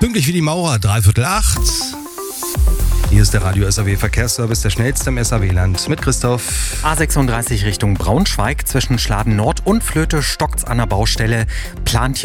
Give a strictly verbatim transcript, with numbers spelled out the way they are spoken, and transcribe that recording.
Pünktlich wie die Maurer, dreiviertel acht. Hier ist der Radio S A W Verkehrsservice, der schnellste im S A W-Land mit Christoph. A sechsunddreißig Richtung Braunschweig zwischen Schladen Nord und Flöte stockt's an der Baustelle. Plant hier